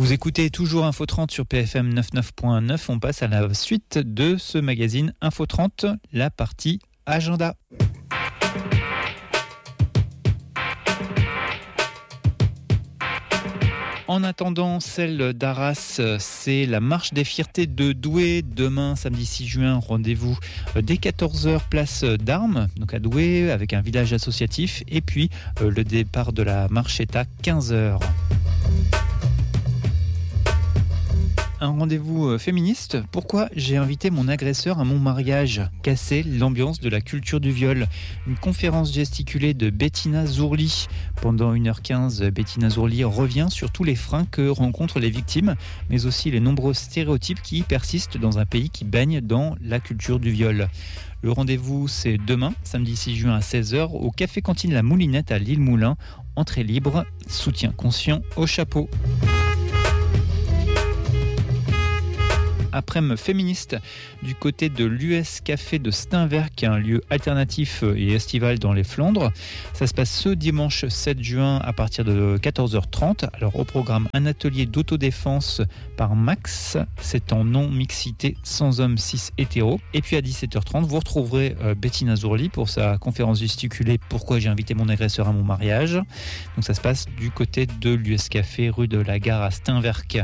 Vous écoutez toujours Info 30 sur PFM 99.9. On passe à la suite de ce magazine Info 30, la partie agenda. En attendant celle d'Arras, c'est la marche des fiertés de Douai. Demain, samedi 6 juin, rendez-vous dès 14h, place d'Armes, donc à Douai, avec un village associatif. Et puis, le départ de la marche est à 15h. Un rendez-vous féministe. Pourquoi j'ai invité mon agresseur à mon mariage? Casser l'ambiance de la culture du viol. Une conférence gesticulée de Bettina Zourli. Pendant 1h15, Bettina Zourli revient sur tous les freins que rencontrent les victimes, mais aussi les nombreux stéréotypes qui persistent dans un pays qui baigne dans la culture du viol. Le rendez-vous, c'est demain, samedi 6 juin à 16h, au Café Cantine La Moulinette à Lille-Moulin. Entrée libre, soutien conscient au chapeau. Après-midi féministe du côté de l'US Café de Steenwerck, un lieu alternatif et estival dans les Flandres. Ça se passe ce dimanche 7 juin à partir de 14h30. Alors au programme, un atelier d'autodéfense par Max, c'est en non-mixité sans hommes cis hétéros. Et puis à 17h30, vous retrouverez Bettina Zourli pour sa conférence gesticulée « Pourquoi j'ai invité mon agresseur à mon mariage ». Donc ça se passe du côté de l'US Café, rue de la Gare à Steenwerck.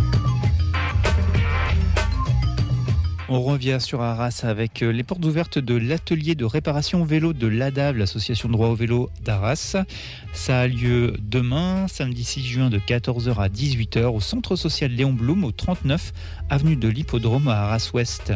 On revient sur Arras avec les portes ouvertes de l'atelier de réparation vélo de l'ADAV, l'association de droit au vélo d'Arras. Ça a lieu demain, samedi 6 juin de 14h à 18h au centre social Léon Blum au 39 avenue de l'Hippodrome à Arras-Ouest.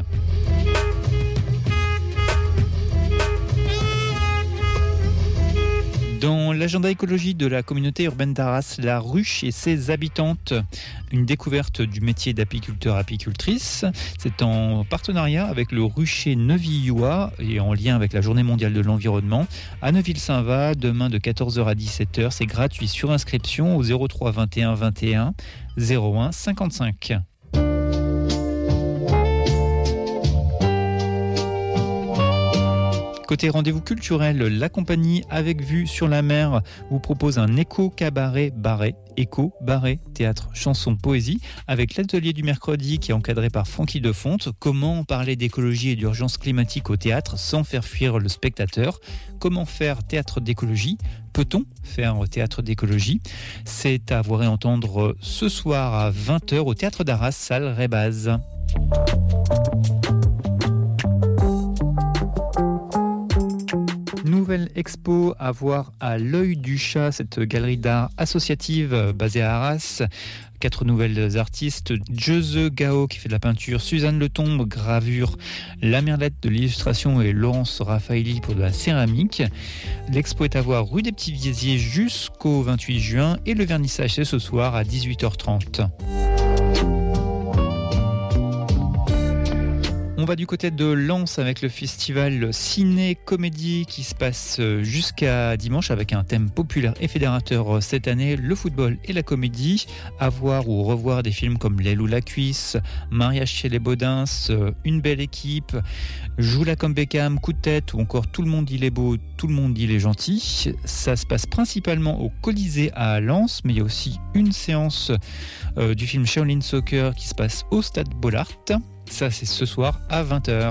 Dans l'agenda écologie de la communauté urbaine d'Arras, la ruche et ses habitantes, une découverte du métier d'apiculteur-apicultrice. C'est en partenariat avec le rucher Neuville-Youa et en lien avec la Journée mondiale de l'environnement. À Neuville-Saint-Va, demain de 14h à 17h, c'est gratuit sur inscription au 03 21 21 01 55. Côté rendez-vous culturel, la compagnie Avec Vue sur la mer vous propose un éco-cabaret barré. Écho, barré, théâtre, chanson, poésie, avec l'atelier du mercredi qui est encadré par Francky Defonte. Comment parler d'écologie et d'urgence climatique au théâtre sans faire fuir le spectateur? Comment faire théâtre d'écologie? Peut-on faire théâtre d'écologie? C'est à voir et entendre ce soir à 20h au théâtre d'Arras, salle Rébaz. Nouvelle expo à voir à l'œil du chat, cette galerie d'art associative basée à Arras. 4 nouvelles artistes, Jeze Gao qui fait de la peinture, Suzanne Letombe, gravure, La Merlette de l'illustration et Laurence Raffaelli pour de la céramique. L'expo est à voir rue des Petits Viesiers jusqu'au 28 juin et le vernissage c'est ce soir à 18h30. On va du côté de Lens avec le festival Ciné-Comédie qui se passe jusqu'à dimanche avec un thème populaire et fédérateur cette année, le football et la comédie. À voir ou revoir des films comme L'aile ou la cuisse, Mariage chez les Baudins, Une belle équipe, Joue-la comme Beckham, Coup de tête ou encore Tout le monde il est beau, tout le monde il est gentil. Ça se passe principalement au Colisée à Lens, mais il y a aussi une séance du film Shaolin Soccer qui se passe au Stade Bollaert. Ça, c'est ce soir à 20h.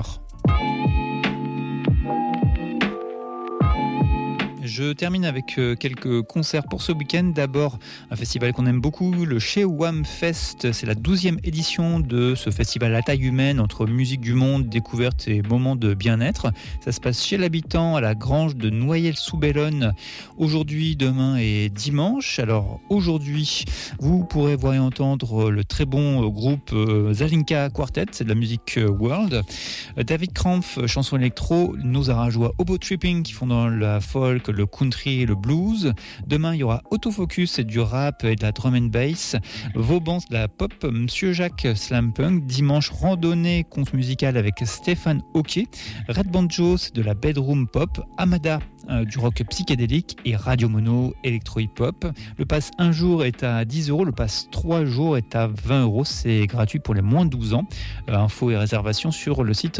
Je termine avec quelques concerts pour ce week-end. D'abord, un festival qu'on aime beaucoup, le Chewam Fest. C'est la 12e édition de ce festival à taille humaine entre musique du monde, découverte et moments de bien-être. Ça se passe chez l'habitant à la grange de Noyelles-sous-Bellonne. Aujourd'hui, demain et dimanche. Alors aujourd'hui, vous pourrez voir et entendre le très bon groupe Zalinka Quartet, c'est de la musique world. David Krampf, chanson électro. Nos Arajois Obo Tripping qui font dans la folk, le country et le blues. Demain, il y aura Autofocus, c'est du rap et de la drum and bass. Vauban, de la pop. Monsieur Jacques, slam punk. Dimanche, randonnée, conte musical avec Stéphane Hockey. Red Banjo, c'est de la bedroom pop. Amada, du rock psychédélique. Et Radio Mono, électro-hip-hop. Le pass 1 jour est à 10 €. Le pass 3 jours est à 20 €. C'est gratuit pour les moins de 12 ans. Infos et réservations sur le site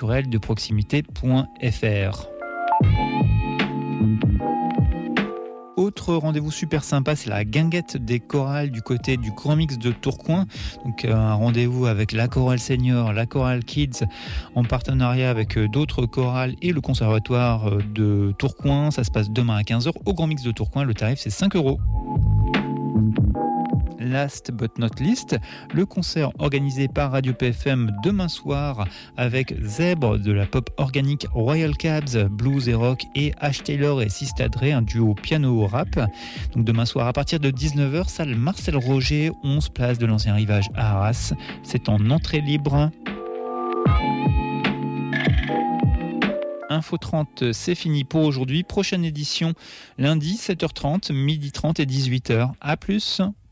rencontreculturelledeproximité.fr. Autre rendez-vous super sympa, c'est la guinguette des chorales du côté du Grand Mix de Tourcoing. Donc un rendez-vous avec la chorale senior, la chorale kids, en partenariat avec d'autres chorales et le conservatoire de Tourcoing. Ça se passe demain à 15h au Grand Mix de Tourcoing. Le tarif, c'est 5 €. Last but not least, le concert organisé par Radio PFM demain soir avec Zèbre de la pop organique Royal Cabs, blues et rock, et Ash Taylor et Sista Dre, un duo piano-rap. Donc demain soir à partir de 19h, salle Marcel Roger, 11 place de l'Ancien Rivage à Arras. C'est en entrée libre. Info 30, c'est fini pour aujourd'hui. Prochaine édition lundi 7h30, 12h30 et 18h. À plus.